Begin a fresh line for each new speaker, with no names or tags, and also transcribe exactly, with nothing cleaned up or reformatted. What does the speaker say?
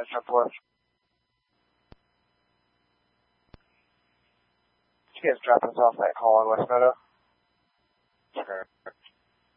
Nice Northwest. You guys dropping us off that call on West Meadow? Sure.